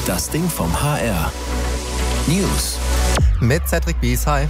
Das Ding vom HR. News. Mit Cedric Bies, hi.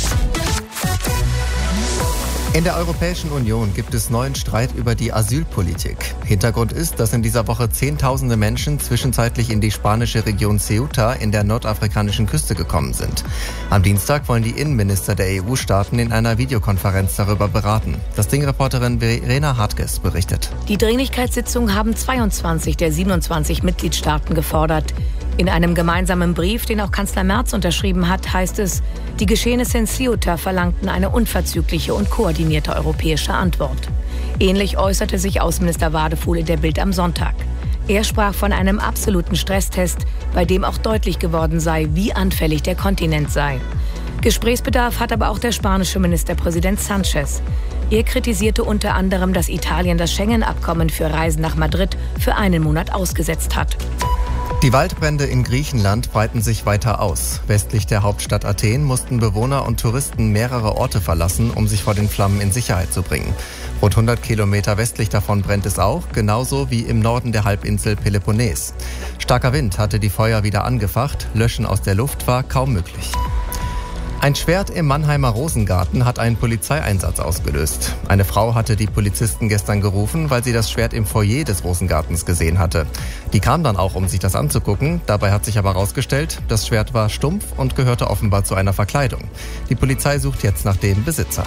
In der Europäischen Union gibt es neuen Streit über die Asylpolitik. Hintergrund ist, dass in dieser Woche Zehntausende Menschen zwischenzeitlich in die spanische Region Ceuta in der nordafrikanischen Küste gekommen sind. Am Dienstag wollen die Innenminister der EU-Staaten in einer Videokonferenz darüber beraten. Das Ding-Reporterin Verena Hartges berichtet. Die Dringlichkeitssitzung haben 22 der 27 Mitgliedstaaten gefordert. In einem gemeinsamen Brief, den auch Kanzler Merz unterschrieben hat, heißt es, die Geschehnisse in Ceuta verlangten eine unverzügliche und koordinierte europäische Antwort. Ähnlich äußerte sich Außenminister Wadefuhl in der Bild am Sonntag. Er sprach von einem absoluten Stresstest, bei dem auch deutlich geworden sei, wie anfällig der Kontinent sei. Gesprächsbedarf hat aber auch der spanische Ministerpräsident Sánchez. Er kritisierte unter anderem, dass Italien das Schengen-Abkommen für Reisen nach Madrid für einen Monat ausgesetzt hat. Die Waldbrände in Griechenland breiten sich weiter aus. Westlich der Hauptstadt Athen mussten Bewohner und Touristen mehrere Orte verlassen, um sich vor den Flammen in Sicherheit zu bringen. Rund 100 Kilometer westlich davon brennt es auch, genauso wie im Norden der Halbinsel Peloponnes. Starker Wind hatte die Feuer wieder angefacht, Löschen aus der Luft war kaum möglich. Ein Schwert im Mannheimer Rosengarten hat einen Polizeieinsatz ausgelöst. Eine Frau hatte die Polizisten gestern gerufen, weil sie das Schwert im Foyer des Rosengartens gesehen hatte. Die kam dann auch, um sich das anzugucken. Dabei hat sich aber herausgestellt, das Schwert war stumpf und gehörte offenbar zu einer Verkleidung. Die Polizei sucht jetzt nach dem Besitzer.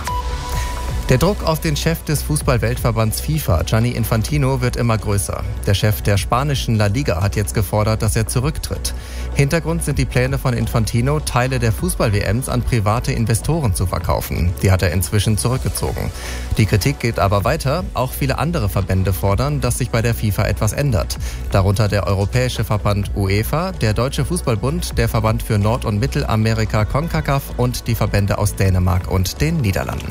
Der Druck auf den Chef des Fußball-Weltverbands FIFA, Gianni Infantino, wird immer größer. Der Chef der spanischen La Liga hat jetzt gefordert, dass er zurücktritt. Hintergrund sind die Pläne von Infantino, Teile der Fußball-WMs an private Investoren zu verkaufen. Die hat er inzwischen zurückgezogen. Die Kritik geht aber weiter. Auch viele andere Verbände fordern, dass sich bei der FIFA etwas ändert. Darunter der Europäische Verband UEFA, der Deutsche Fußballbund, der Verband für Nord- und Mittelamerika CONCACAF und die Verbände aus Dänemark und den Niederlanden.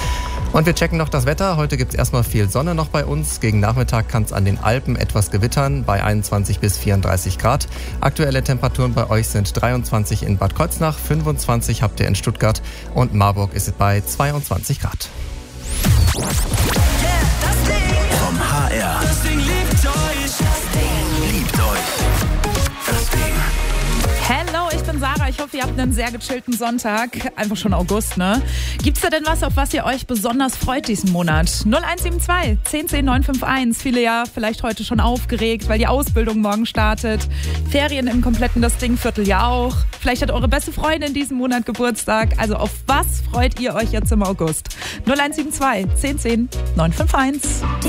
Und wir checken noch das Wetter. Heute gibt es erstmal viel Sonne noch bei uns. Gegen Nachmittag kann es an den Alpen etwas gewittern, bei 21 bis 34 Grad. Aktuelle Temperaturen bei euch sind 23 in Bad Kreuznach, 25 habt ihr in Stuttgart und Marburg ist es bei 22 Grad. Vom HR. Das Ding liebt euch. Das Ding liebt euch. Das Ding. Hello, ich bin Sarah. Ich hoffe, ihr habt einen sehr gechillten Sonntag. Einfach schon August, ne? Gibt's da denn was, auf was ihr euch besonders freut diesen Monat? 0172 10 951. Viele ja vielleicht heute schon aufgeregt, weil die Ausbildung morgen startet. Ferien im kompletten Das Ding-Viertel ja auch. Vielleicht hat eure beste Freundin diesen Monat Geburtstag. Also auf was freut ihr euch jetzt im August? 0172 10 951.